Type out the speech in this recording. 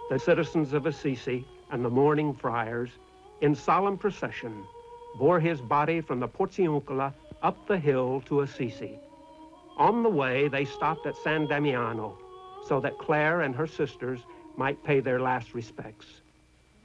The citizens of Assisi and the mourning friars, in solemn procession, bore his body from the Porziuncola up the hill to Assisi. On the way, they stopped at San Damiano so that Clare and her sisters might pay their last respects.